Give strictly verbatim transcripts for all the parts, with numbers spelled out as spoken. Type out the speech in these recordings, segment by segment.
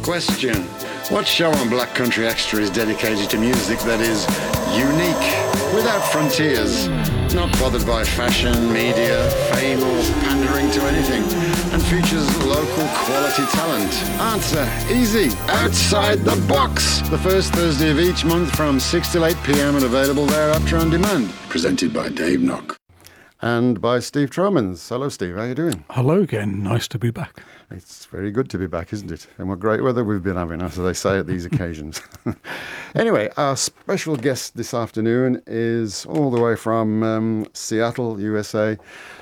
Question: what show on Black Country Extra is dedicated to music that is unique, without frontiers, not bothered by fashion, media, fame, or pandering to anything, and features local quality talent? Answer: easy. Outside the Box. The first Thursday of each month from six till eight p.m. and available thereafter on demand. Presented by Dave Knock. And by Steve Tromans. Hello, Steve. How are you doing? Hello again. Nice to be back. It's very good to be back, isn't it? And what great weather we've been having, as they say at these occasions. Anyway, our special guest this afternoon is all the way from um, Seattle, U S A,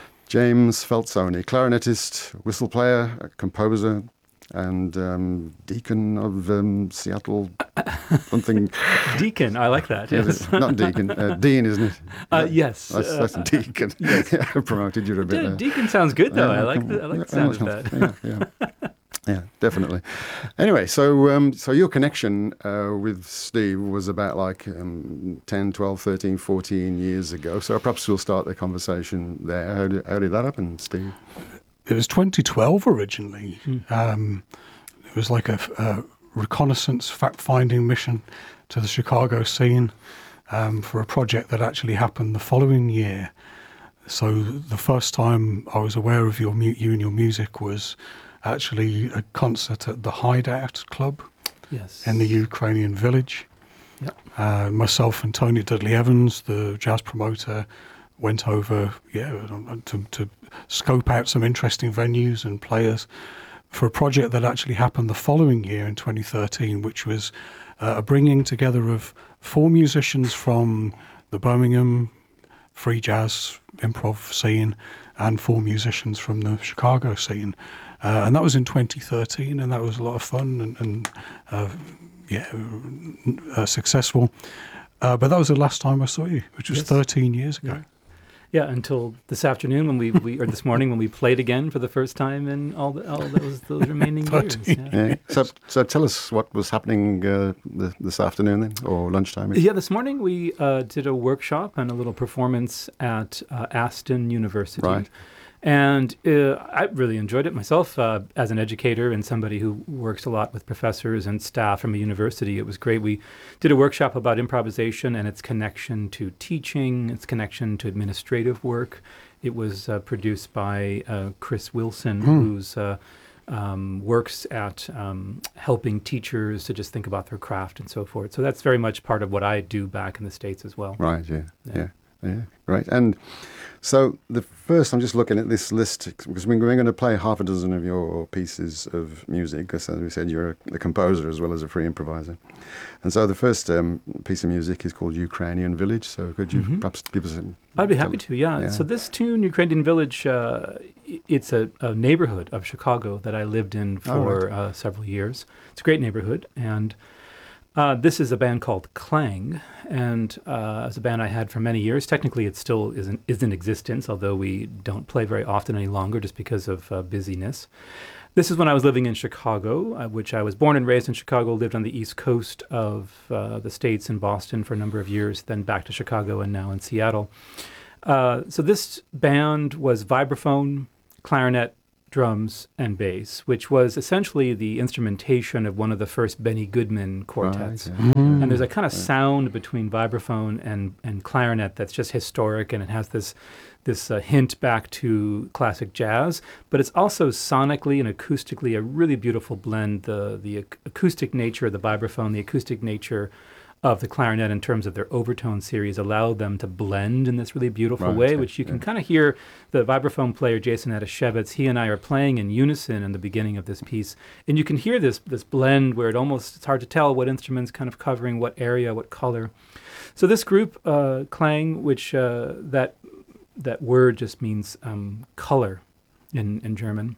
James Feltzoni, clarinetist, whistle player, composer, and um, deacon of um, Seattle something. Deacon, I like that. Yes. Not deacon, uh, dean, isn't it? Uh, yes. That's, that's uh, deacon. Yes. Yeah, I promoted you a bit De- there. Deacon sounds good, though. Yeah, I like the, I like the sound of that. Yeah, yeah. Yeah, definitely. Anyway, so um, so your connection uh, with Steve was about like um, ten, twelve, thirteen, fourteen years ago. So perhaps we'll start the conversation there. How did, how did that happen, Steve? It was twenty twelve originally. Mm. Um, it was like a, a reconnaissance, fact-finding mission to the Chicago scene um, for a project that actually happened the following year. So the first time I was aware of your you and your music was actually a concert at the Hideout Club yes. in the Ukrainian village. Yep. Uh, myself and Tony Dudley Evans, the jazz promoter, went over yeah, to, to scope out some interesting venues and players for a project that actually happened the following year in twenty thirteen, which was uh, a bringing together of four musicians from the Birmingham free jazz improv scene and four musicians from the Chicago scene. Uh, and that was in twenty thirteen, and that was a lot of fun and, and uh, yeah, uh, successful. Uh, but that was the last time I saw you, which was yes. thirteen years ago. Yeah. Yeah, until this afternoon when we, we or this morning when we played again for the first time in all the, all those those remaining years. Yeah. Yeah. So, so tell us what was happening uh, the, this afternoon then, or lunchtime? Yeah, this morning we uh, did a workshop and a little performance at uh, Aston University. Right. And uh, I really enjoyed it myself uh, as an educator and somebody who works a lot with professors and staff from a university. It was great. We did a workshop about improvisation and its connection to teaching, its connection to administrative work. It was uh, produced by uh, Chris Wilson, mm. who's uh, um, works at um, helping teachers to just think about their craft and so forth. So that's very much part of what I do back in the States as well. Right, yeah, yeah, yeah, yeah. Right. And so the first, I'm just looking at this list because we're going to play half a dozen of your pieces of music because, as we said, you're a, a composer as well as a free improviser. And so the first um, piece of music is called Ukrainian Village. So could you mm-hmm. perhaps give us a... I'd be happy to, yeah. yeah. So this tune, Ukrainian Village, uh, it's a, a neighborhood of Chicago that I lived in for oh, right. uh, several years. It's a great neighborhood, and... Uh, this is a band called Clang, and uh, it's a band I had for many years. Technically, it still is in, is in existence, although we don't play very often any longer just because of uh, busyness. This is when I was living in Chicago, uh, which I was born and raised in Chicago, lived on the East Coast of uh, the States in Boston for a number of years, then back to Chicago and now in Seattle. Uh, so this band was vibraphone, clarinet, drums, and bass, which was essentially the instrumentation of one of the first Benny Goodman quartets. Right, yeah. mm-hmm. And there's a kind of sound between vibraphone and, and clarinet that's just historic, and it has this this uh, hint back to classic jazz, but it's also sonically and acoustically a really beautiful blend. The, the ac- acoustic nature of the vibraphone, the acoustic nature of the clarinet in terms of their overtone series allow them to blend in this really beautiful right, way, yeah, which you can yeah. kind of hear the vibraphone player, Jason Adashevitz. He and I are playing in unison in the beginning of this piece. And you can hear this this blend where it almost, it's hard to tell what instrument's kind of covering what area, what color. So this group, uh, Clang, which uh, that that word just means um, color in, in German.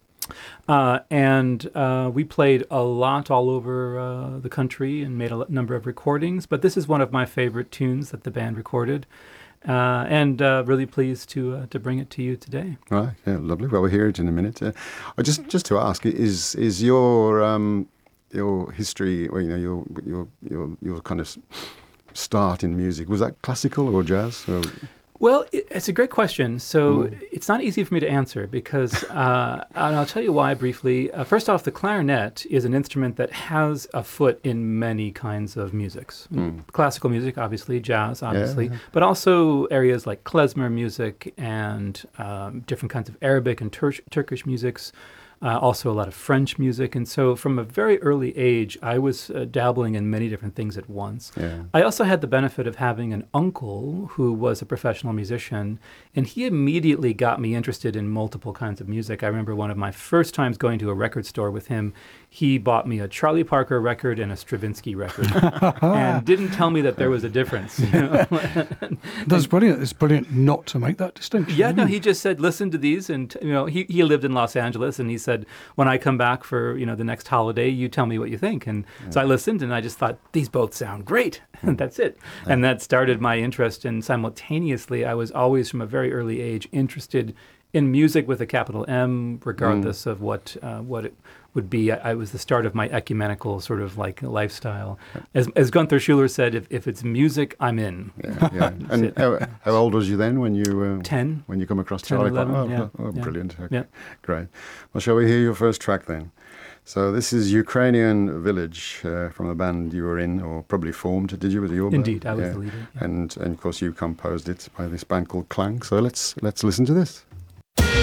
Uh, and uh, we played a lot all over uh, the country and made a l- number of recordings, but this is one of my favorite tunes that the band recorded, uh, and uh, really pleased to uh, to bring it to you today. Right, yeah, lovely. Well, we'll hear it in a minute. Uh, just just to ask, is is your um, your history, or you know, your your your your kind of start in music, was that classical or jazz? Or? Well, it, it's a great question. So mm. it's not easy for me to answer because, uh, and I'll tell you why briefly. Uh, first off, the clarinet is an instrument that has a foot in many kinds of musics. Mm. Classical music, obviously, jazz, obviously, yeah. but also areas like klezmer music and um, different kinds of Arabic and Tur- Turkish musics. Uh, also a lot of French music. And so from a very early age, I was uh, dabbling in many different things at once. Yeah. I also had the benefit of having an uncle who was a professional musician, and he immediately got me interested in multiple kinds of music. I remember one of my first times going to a record store with him, he bought me a Charlie Parker record and a Stravinsky record and didn't tell me that there was a difference. You know? That's brilliant. It's brilliant not to make that distinction. Yeah, no, he just said, listen to these. And, you know, he, he lived in Los Angeles, and he said, when I come back for, you know, the next holiday, you tell me what you think. And yeah. so I listened, and I just thought, these both sound great. And that's it. Yeah. And that started my interest. And simultaneously, I was always from a very early age interested in music with a capital M, regardless mm. of what uh, what it would be. I, I was the start of my ecumenical sort of like lifestyle. As as Gunther Schuller said, if, if it's music, I'm in. Yeah, yeah. And how, how old was you then when you uh, ten when you come across ten, Charlie eleven, Parker? Oh, yeah, oh, oh yeah. brilliant! Okay. Yeah. Great. Well, shall we hear your first track then? So this is Ukrainian Village uh, from a band you were in, or probably formed. Did you with your band? Indeed, I was yeah. the leader. Yeah. And and of course you composed it by this band called Klang. So let's let's listen to this.